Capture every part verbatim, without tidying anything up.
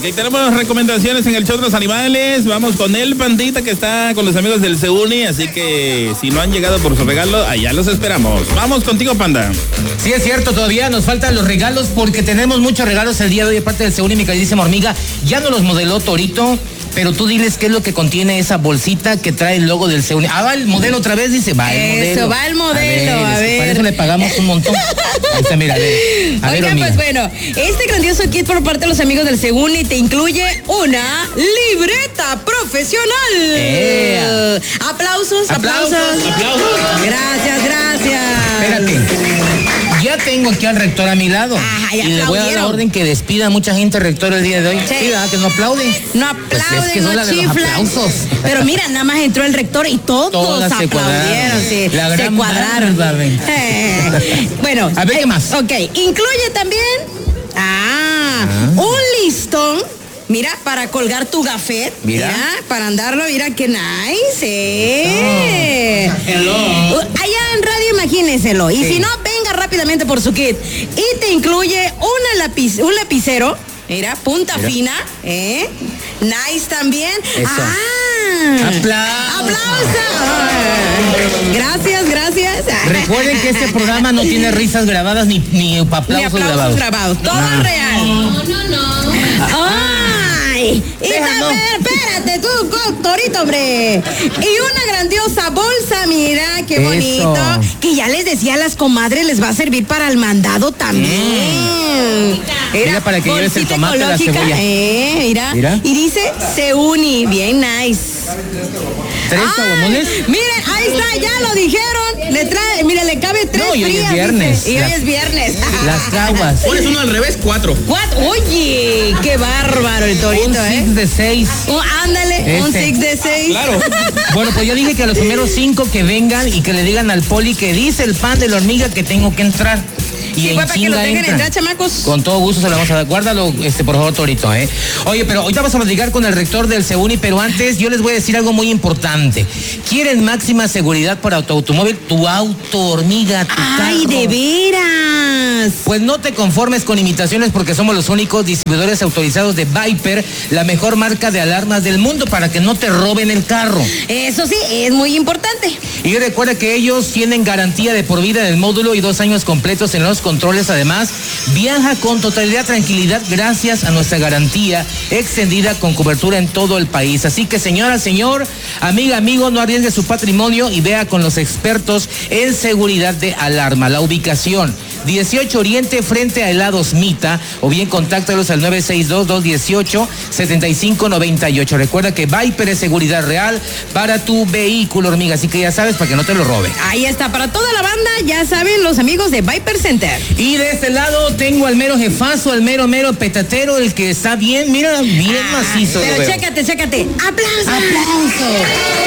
Ok, tenemos recomendaciones en el show de los animales. Vamos con el pandita que está con los amigos del Seuni, así que si no han llegado por su regalo, allá los esperamos. Vamos contigo, Panda. Sí, es cierto, todavía nos faltan los regalos porque tenemos muchos regalos el día de hoy de parte del Seuni, mi queridísima hormiga. Ya no los modeló Torito, pero tú diles qué es lo que contiene esa bolsita que trae el logo del Seuni. Ah, va el modelo otra vez, dice, va el modelo. Eso, va el modelo, a ver. A ver. Para eso le pagamos un montón. Ahí está, mira, a ver. A ver, Oigan, pues bueno, este grandioso kit por parte de los amigos del Seuni te incluye una libreta profesional. Eh. Aplausos, aplausos, aplausos. Aplausos. Gracias, gracias. Espérate. Ya tengo aquí al rector a mi lado. Ajá, y le voy a dar la orden que despida a mucha gente, rector, el día de hoy. Sí, sí, ¿verdad? Que no aplaude. No aplauden, pues es que son no chiflan. Pero mira, nada más entró el rector y todos, todos aplaudieron. Se, sí, la se cuadraron. Eh, bueno. A ver, ¿qué más? Ok, incluye también ah, ah. un listón. Mira, para colgar tu gafet. Mira. mira. Para andarlo, mira qué nice. Eh. Oh. Hello. Allá en radio, imagínenselo. Y sí. si no, venga rápidamente por su kit. Y te incluye una lápiz, un lapicero. Mira, punta mira. fina. ¿eh? Nice también. Eso. Ah. ¡Aplausos! ¡Aplausos! Gracias, gracias. Recuerden que este programa no tiene risas grabadas ni, ni aplausos, ni aplausos grabados. grabados. Todo ah. es real. No, no, no. ¡Ay! Y también, espérate tú, Torito, hombre. Y una grandiosa bolsa, mira, qué Eso. bonito. Que ya les decía a las comadres, les va a servir para el mandado también. Mm. Mira, mira, para que lleves el tomate, la cebolla. Eh, mira. mira. Y dice Seuni, bien nice. ¿Tres caguamones? Miren, ahí está, ya lo dijeron. Le trae, mire, le cabe tres no, y hoy frías. es viernes. Dice, y las, hoy es viernes. Las caguas. Pones uno al revés, cuatro. ¿Cuatro? Oye, qué bárbaro el Torito, un ¿eh? six de seis. Oh, ándale, este. un six de seis. Claro. Bueno, pues yo dije que a los primeros cinco que vengan y que le digan al poli que dice el pan de la hormiga que tengo que entrar. Y sí, en para que lo tengan entrar, chamacos. Con todo gusto se lo vamos a dar. Guárdalo, este, por favor, Torito, ¿eh? Oye, pero ahorita vamos a platicar con el rector del Seuni, pero antes yo les voy a decir algo muy importante. ¿Quieren máxima seguridad para tu automóvil? Tu auto, hormiga, tu ¡ay, carro. de veras! Pues no te conformes con imitaciones porque somos los únicos distribuidores autorizados de Viper, la mejor marca de alarmas del mundo, para que no te roben el carro. Eso sí, es muy importante. Y recuerda que ellos tienen garantía de por vida en el módulo y dos años completos en los controles. Además, viaja con totalidad tranquilidad gracias a nuestra garantía extendida con cobertura en todo el país. Así que, señora, señor, amiga, amigo, no arriesgue su patrimonio y vea con los expertos en seguridad de alarma. La ubicación: dieciocho Oriente frente a Helados Mita, o bien contáctalos al nueve seis dos, dos uno ocho, siete cinco nueve ocho. Recuerda que Viper es seguridad real para tu vehículo, hormiga, así que ya sabes, para que no te lo robe. Ahí está, para toda la banda, ya saben, los amigos de Viper Center. Y de este lado tengo al mero jefazo, al mero mero petatero, el que está bien, mira, bien ah, macizo. Pero chécate, chécate. ¡Aplausos! ¡Aplausos!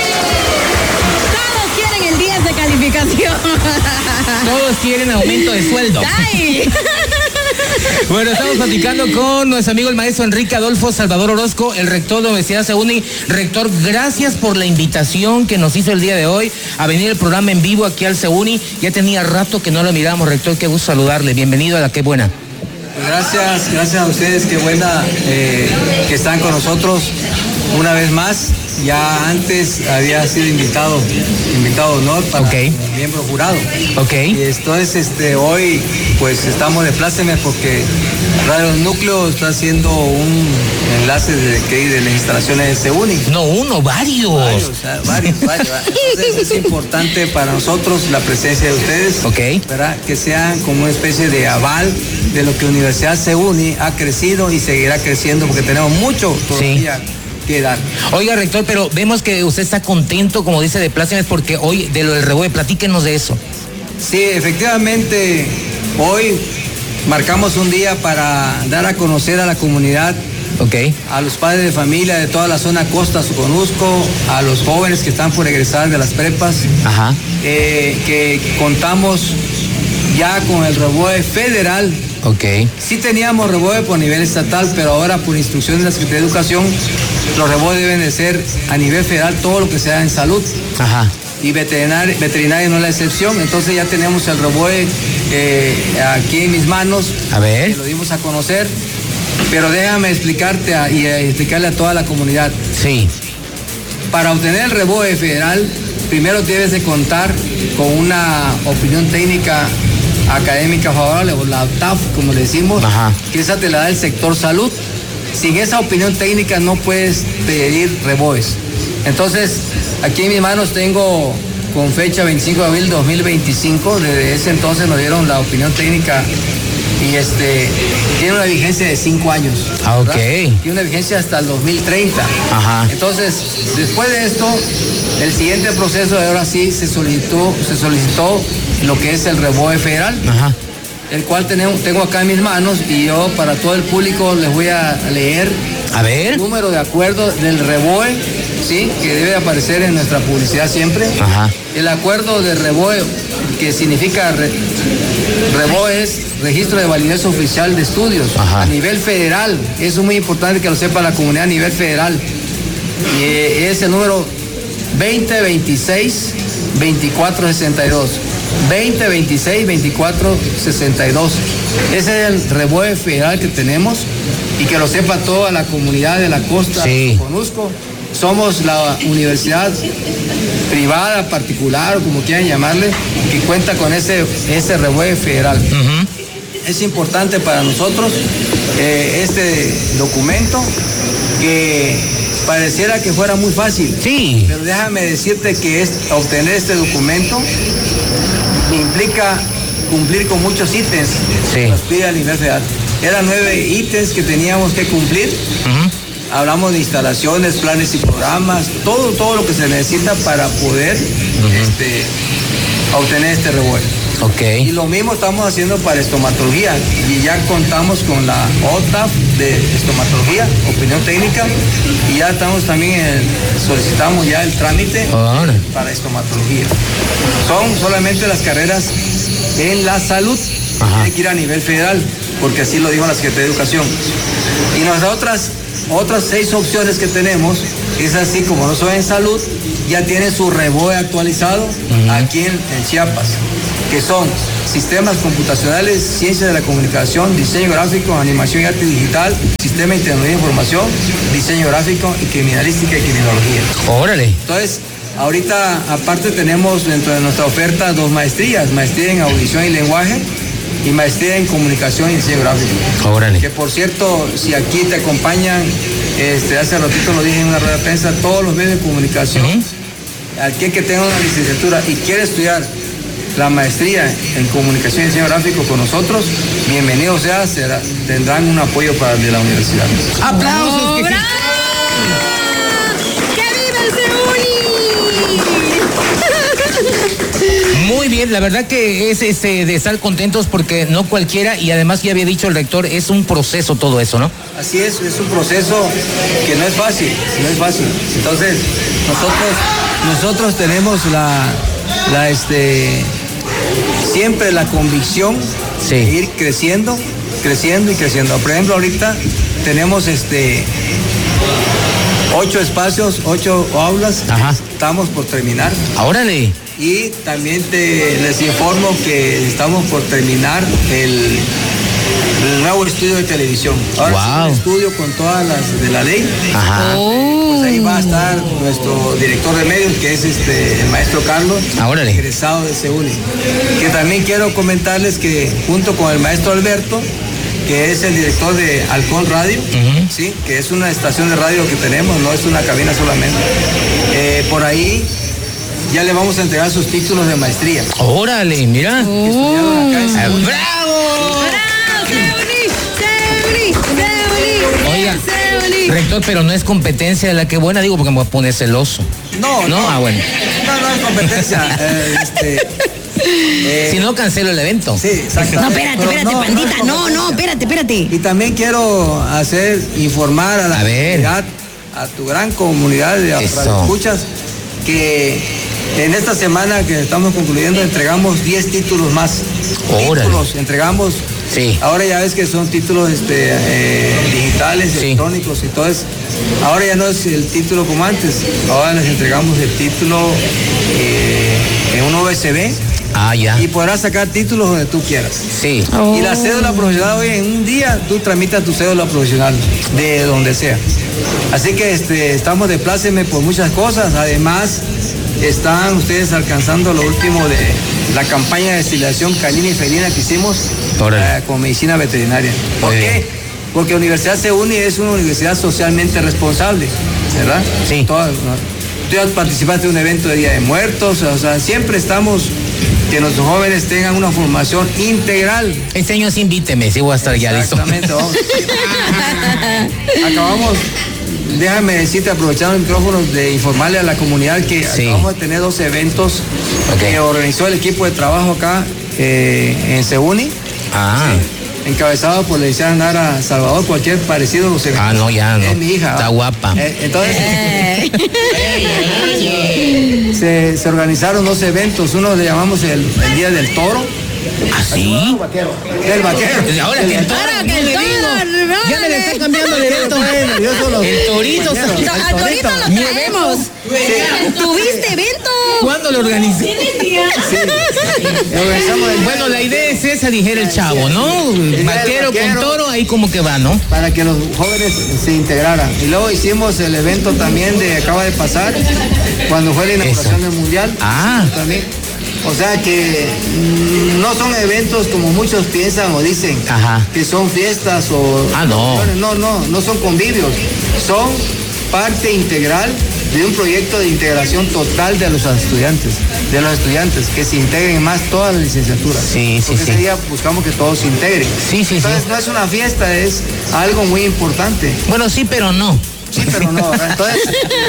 Todos quieren el diez de calificación. Todos quieren aumento de sueldo. ¡Ay! Bueno, estamos platicando con nuestro amigo el maestro Enrique Adolfo Salvador Orozco, el rector de la Universidad Seuni. Rector, gracias por la invitación que nos hizo el día de hoy a venir al programa en vivo aquí al Seuni. Ya tenía rato que no lo miramos, rector, qué gusto saludarle. Bienvenido a La Qué Buena. Gracias, gracias a ustedes, qué buena eh, que están con nosotros una vez más. Ya antes había sido invitado, invitado de honor para okay. miembro jurado. Ok. Y entonces este, hoy pues estamos de plácemes porque Radio Núcleo está haciendo un enlace de, de, de las instalaciones de Seuni. No uno, varios. Varios, o sea, varios, varios. Entonces es importante para nosotros la presencia de ustedes. Ok. ¿Verdad? Que sean como una especie de aval de lo que Universidad Seuni ha crecido y seguirá creciendo porque tenemos mucho todavía. Sí. Que dar. Oiga, rector, pero vemos que usted está contento, como dice, de plácemes, porque hoy de lo del reboe, platíquenos de eso. Sí, efectivamente, hoy marcamos un día para dar a conocer a la comunidad, okay. a los padres de familia de toda la zona costa Soconusco, a los jóvenes que están por egresar de las prepas, Ajá. Eh, que contamos ya con el reboe federal. Ok. Sí teníamos reboe por nivel estatal, pero ahora por instrucción de la Secretaría de Educación, los reboes deben de ser a nivel federal todo lo que sea en salud. Ajá. Y veterinaria, veterinaria no es la excepción. Entonces ya tenemos el reboe eh, aquí en mis manos. A ver. Que lo dimos a conocer. Pero déjame explicarte a, y a explicarle a toda la comunidad. Sí. Para obtener el R B O E federal, primero debes de contar con una opinión técnica académica favorable, o la O T A F, como le decimos. Ajá. Que esa te la da el sector salud. Sin esa opinión técnica no puedes pedir R B O Es. Entonces, aquí en mis manos tengo, con fecha veinticinco de abril de dos mil veinticinco, desde ese entonces nos dieron la opinión técnica y este tiene una vigencia de cinco años. Ah, ok. Tiene una vigencia hasta el dos mil treinta. Ajá. Entonces, después de esto, el siguiente proceso, ahora sí, se solicitó, se solicitó lo que es el R B O E federal. Ajá. El cual tenemos, tengo acá en mis manos, y yo para todo el público les voy a leer a ver el número de acuerdo del R B O E, ¿sí? Que debe aparecer en nuestra publicidad siempre. Ajá. El acuerdo de R B O E, que significa re, R B O E es Registro de Validez Oficial de Estudios. Ajá. A nivel federal. Eso es muy importante que lo sepa la comunidad a nivel federal. Y es el número veinte veintiséis veinticuatro sesenta y dos. veinte veintiséis veinticuatro sesenta y dos. Ese es el R B O E federal que tenemos, y que lo sepa toda la comunidad de la costa. Sí. Conozco. Somos la universidad privada, particular, o como quieran llamarle, que cuenta con ese, ese R B O E federal. Uh-huh. Es importante para nosotros eh, este documento, que pareciera que fuera muy fácil. Sí. Pero déjame decirte que es, obtener este documento implica cumplir con muchos ítems. Sí. Que nos pide a nivel federal. Eran nueve ítems que teníamos que cumplir. Uh-huh. Hablamos de instalaciones, planes y programas, todo, todo lo que se necesita para poder uh-huh. este, obtener este R B O E. Okay. Y lo mismo estamos haciendo para estomatología, y ya contamos con la O T A F de estomatología, opinión técnica, y ya estamos también en, solicitamos ya el trámite oh, no. para estomatología. Son solamente las carreras en la salud. Ajá. Hay que ir a nivel federal, porque así lo dijo la Secretaría de Educación. Y nuestras otras otras seis opciones que tenemos es así, como no son en salud, ya tiene su R B O E actualizado. Uh-huh. Aquí en, en Chiapas, que son sistemas computacionales, ciencia de la comunicación, diseño gráfico, animación y arte digital, sistema de tecnología de información, diseño gráfico y criminalística y criminología. Órale. Entonces, ahorita aparte tenemos dentro de nuestra oferta dos maestrías, maestría en audición y lenguaje y maestría en comunicación y diseño gráfico. Órale. Que por cierto, si aquí te acompañan, este, hace ratito lo dije en una rueda de prensa, todos los medios de comunicación, uh-huh. aquel que tenga una licenciatura y quiere estudiar la maestría en comunicación y diseño gráfico con nosotros, bienvenido sea, será, tendrán un apoyo para de la universidad. ¡Aplausos! ¡Oh, bravo! ¡Que viva el CEUNI! Muy bien, la verdad que es este, de estar contentos, porque no cualquiera, y además ya había dicho el rector, es un proceso todo eso, ¿no? Así es, es un proceso que no es fácil, no es fácil. Entonces, nosotros, nosotros tenemos la, la este, siempre la convicción sí. de ir creciendo, creciendo y creciendo. Por ejemplo, ahorita tenemos este ocho espacios, ocho aulas. Ajá. Estamos por terminar. ¡Órale! Y también te les informo que estamos por terminar el, el nuevo estudio de televisión. Ahora wow. es un estudio con todas las de la ley. Ajá. Oh. Pues ahí va a estar nuestro director de medios, que es este el maestro Carlos, ¡órale! Egresado de CEUNI. Que también quiero comentarles que junto con el maestro Alberto, que es el director de Halcón Radio, uh-huh. sí, que es una estación de radio que tenemos, no es una cabina solamente. Eh, por ahí ya le vamos a entregar sus títulos de maestría. Órale, mira. Oh. Acá en ¡bravo! ¡Bravo! ¡Ceuni! ¡Ceuni! Oiga, rector, pero no es competencia de la que buena, digo, porque me voy a poner celoso. No, no. No, ah, bueno. No, no es competencia. eh, este... Eh, si no, cancelo el evento. Sí, exacto. No, espérate, espérate, no, pandita. No, no, espérate, espérate. Y también quiero hacer, informar a la a comunidad, a tu gran comunidad de escuchas, que en esta semana que estamos concluyendo entregamos diez títulos más. Órale. Títulos, entregamos. Sí. Ahora ya ves que son títulos este, eh, digitales, sí. electrónicos y todo eso. Ahora ya no es el título como antes. Ahora les entregamos el título eh, en un U S B. Ah, ya. Y podrás sacar títulos donde tú quieras. Sí. Oh. Y la cédula profesional, hoy en un día tú tramitas tu cédula profesional de donde sea. Así que este, estamos de pláceme por muchas cosas. Además, están ustedes alcanzando lo último de la campaña de destilación canina y felina que hicimos eh, con medicina veterinaria. ¿Por Muy qué? bien. Porque Universidad SEUNI es una universidad socialmente responsable, ¿verdad? Sí. Todas, ¿no? Tú ya participaste de un evento de Día de Muertos, o sea, siempre estamos que nuestros jóvenes tengan una formación integral. Este año sí invíteme, sí voy a estar ya listo. Exactamente, vamos. Acabamos, déjame decirte, aprovechando el micrófono, de informarle a la comunidad que Sí. acabamos de tener dos eventos Okay. que organizó el equipo de trabajo acá eh, en SEUNI. Ah. Sí, encabezado por la licenciada Nara Salvador, cualquier parecido no se ve. Ah, no, ya no. Es mi hija. Está ¿va? guapa. Eh, entonces, se, se organizaron dos eventos. Uno le llamamos el, el Día del Toro. ¿Ah, sí? Del vaquero. Ahora que el toro, Ahora que no el le toro, digo. vale. Ya me le está cambiando el evento. Bueno, yo solo- El torito. Compañero. está- Al torito lo Mi traemos. ¿Tuviste evento? ¿Cuándo lo organizé? Organizamos el- Bueno, la idea es esa, dijera el chavo, ¿no? del Vaquero con vaquero. toro, ahí como que va, ¿no? para que los jóvenes se integraran. Y luego hicimos el evento también de acaba de pasar, cuando fue la inauguración Eso. del Mundial. Ah. También. O sea que mm, no son eventos como muchos piensan o dicen, Ajá. que son fiestas o... Ah, no. No, no, no son convivios. Son parte integral de un proyecto de integración total de los estudiantes, de los estudiantes, que se integren más todas las licenciaturas. Sí, sí, Porque sí. ese día buscamos que todos se integren. Sí, sí, Entonces sí. no es una fiesta, es algo muy importante. Bueno, sí, pero no. Sí, pero no, ¿verdad? Entonces,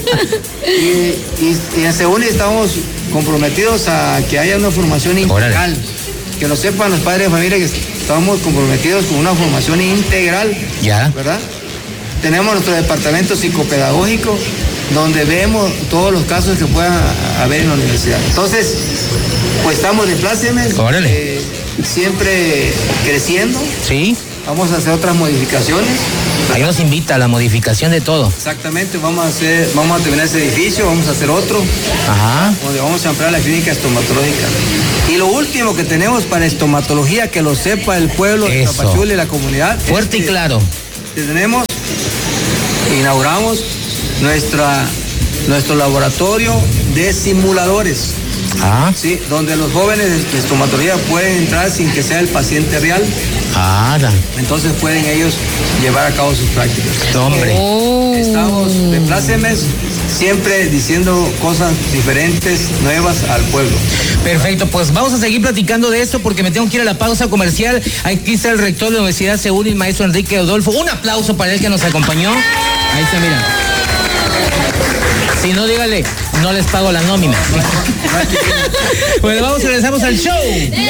y, y, y en SEUNI estamos comprometidos a que haya una formación integral. Órale. Que lo sepan los padres de familia que estamos comprometidos con una formación integral. Ya. ¿Verdad? Tenemos nuestro departamento psicopedagógico donde vemos todos los casos que puedan haber en la universidad. Entonces, pues estamos de plácemes, Órale. eh, siempre creciendo. Sí. Vamos a hacer otras modificaciones. Ahí nos invita a la modificación de todo. Exactamente, vamos a hacer, vamos a terminar ese edificio, vamos a hacer otro, Ajá. donde vamos a ampliar la clínica estomatológica. Y lo último que tenemos para estomatología, que lo sepa el pueblo de Eso. Tapachula y la comunidad. Fuerte es y que claro. Tenemos, inauguramos nuestra, nuestro laboratorio de simuladores. Ah. Sí, donde los jóvenes de estomatología pueden entrar sin que sea el paciente real, Ah, entonces pueden ellos llevar a cabo sus prácticas. hombre. Oh. Estamos de plácemes, siempre diciendo cosas diferentes, nuevas al pueblo. Perfecto, pues vamos a seguir platicando de esto porque me tengo que ir a la pausa comercial. Aquí está el rector de la Universidad SEUNI, el maestro Enrique Adolfo. Un aplauso para él que nos acompañó. Ahí está, mira. Si no, dígale, no les pago la nómina. Bueno, vamos, regresamos al show.